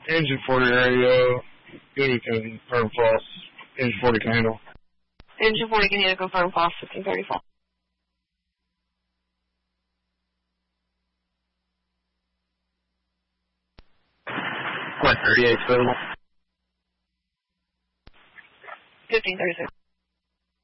Engine 40 radio, Unity can confirm false. Engine 40 can handle. Engine 40 can handle, confirm false, 1534. 138 available. 1536.